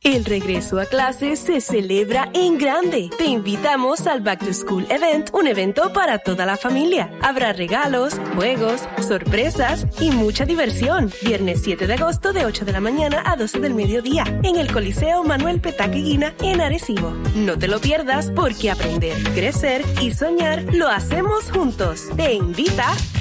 El regreso a clases se celebra en grande. Te invitamos al Back to School Event, un evento para toda la familia. Habrá regalos, juegos, sorpresas y mucha diversión. Viernes 7 de agosto de 8 de la mañana a 12 del mediodía en el Coliseo Manuel Petaque Guina en Arecibo. No te lo pierdas porque aprender, crecer y soñar lo hacemos juntos. Te invita